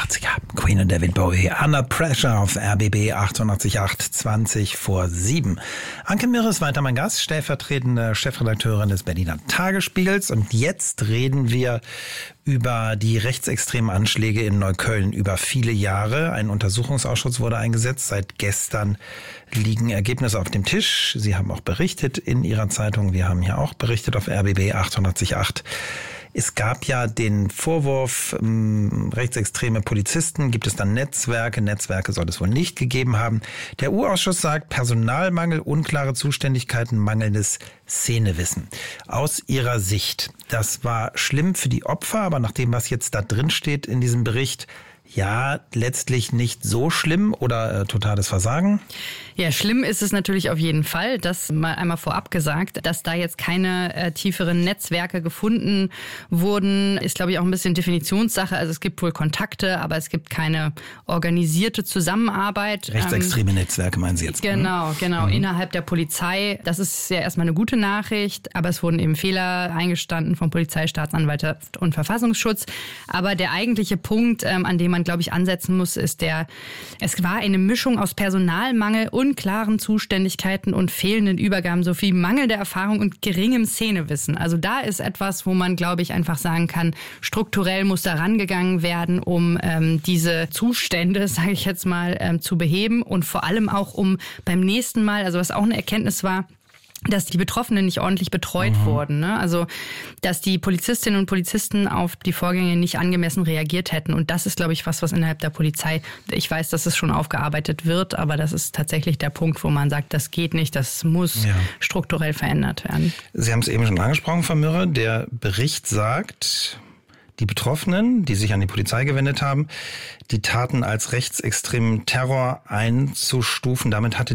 80er. Queen und David Bowie. Under Pressure auf RBB 88.8, 20 vor 7. Anke Mirre ist weiter mein Gast, stellvertretende Chefredakteurin des Berliner Tagesspiegels. Und jetzt reden wir über die rechtsextremen Anschläge in Neukölln über viele Jahre. Ein Untersuchungsausschuss wurde eingesetzt. Seit gestern liegen Ergebnisse auf dem Tisch. Sie haben auch berichtet in Ihrer Zeitung. Wir haben hier auch berichtet auf RBB 88.8. Es gab ja den Vorwurf, rechtsextreme Polizisten, gibt es dann Netzwerke. Netzwerke soll es wohl nicht gegeben haben. Der U-Ausschuss sagt, Personalmangel, unklare Zuständigkeiten, mangelndes Szenewissen. Aus Ihrer Sicht, das war schlimm für die Opfer, aber nach dem, was jetzt da drin steht in diesem Bericht, ja, letztlich nicht so schlimm oder totales Versagen? Ja, schlimm ist es natürlich auf jeden Fall. Das mal einmal vorab gesagt, dass da jetzt keine tieferen Netzwerke gefunden wurden, ist, glaube ich, auch ein bisschen Definitionssache. Also es gibt wohl Kontakte, aber es gibt keine organisierte Zusammenarbeit. Rechtsextreme Netzwerke meinen Sie jetzt? Genau. Innerhalb der Polizei. Das ist ja erstmal eine gute Nachricht, aber es wurden eben Fehler eingestanden von Polizei, Staatsanwaltschaft und Verfassungsschutz. Aber der eigentliche Punkt, an dem man, glaube ich, ansetzen muss, ist es war eine Mischung aus Personalmangel, unklaren Zuständigkeiten und fehlenden Übergaben sowie mangelnde Erfahrung und geringem Szenewissen. Also da ist etwas, wo man, glaube ich, einfach sagen kann, strukturell muss da rangegangen werden, um diese Zustände, sage ich jetzt mal, zu beheben und vor allem auch um beim nächsten Mal, also was auch eine Erkenntnis war, dass die Betroffenen nicht ordentlich betreut wurden. Ne? Also, dass die Polizistinnen und Polizisten auf die Vorgänge nicht angemessen reagiert hätten. Und das ist, glaube ich, was innerhalb der Polizei, ich weiß, dass es schon aufgearbeitet wird, aber das ist tatsächlich der Punkt, wo man sagt, das geht nicht, das muss strukturell verändert werden. Sie haben es eben schon angesprochen, Frau Mirre, der Bericht sagt, die Betroffenen, die sich an die Polizei gewendet haben, die Taten als rechtsextremen Terror einzustufen. Damit hatte